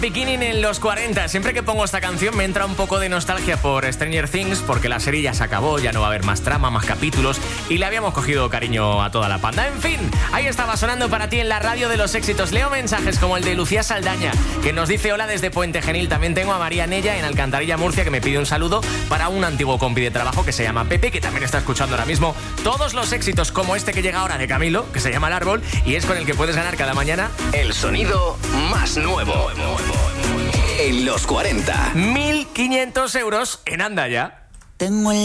Beginning en los 40. Siempre que pongo esta canción me entra un poco de nostalgia por Stranger Things, porque la serie ya se acabó, ya no va a haber más trama, más capítulos, y le habíamos cogido cariño a toda la panda. En fin, ahí estaba sonando para ti en la radio de los éxitos. Leo mensajes como el de Lucía Saldaña, que nos dice hola desde Puente Genil. También tengo a María Nella en Alcantarilla, Murcia, que me pide un saludo para un antiguo compi de trabajo que se llama Pepe, que también está escuchando ahora mismo todos los éxitos como este que llega ahora de Camilo, que se llama El Árbol, y es con el que puedes ganar cada mañana el sonido más nuevo en los 40. 1.500 euros en Anda Ya. Tengo